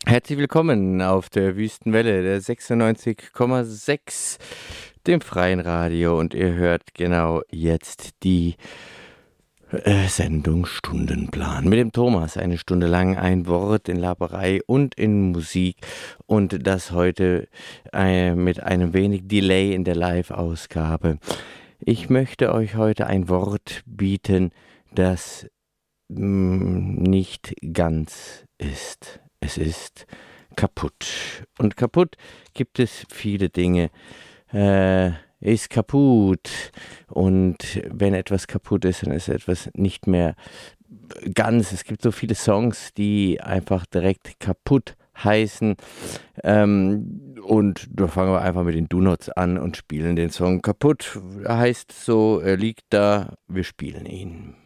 Herzlich willkommen auf der Wüstenwelle, der 96,6, dem freien Radio. Und ihr hört genau jetzt die Sendung Stundenplan mit dem Thomas. Eine Stunde lang ein Wort in Laberei und in Musik. Und das heute mit einem wenig Delay in der Live-Ausgabe. Ich möchte euch heute ein Wort bieten, das nicht ganz ist. Es ist kaputt. Und kaputt gibt es viele Dinge. Ist kaputt. Und wenn etwas kaputt ist, dann ist etwas nicht mehr ganz. Es gibt so viele Songs, die einfach direkt kaputt heißen. Und da fangen wir einfach mit den Do-Nots an und spielen den Song kaputt. Heißt so, er liegt da, wir spielen ihn.